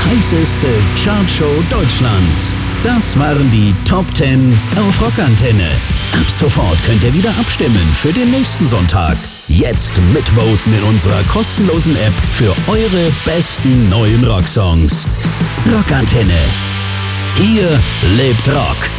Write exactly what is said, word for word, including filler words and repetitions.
heißeste Chartshow Deutschlands. Das waren die Top zehn auf Rockantenne. Ab sofort könnt ihr wieder abstimmen für den nächsten Sonntag. Jetzt mitvoten in unserer kostenlosen App für eure besten neuen Rocksongs. Rockantenne. Hier lebt Rock.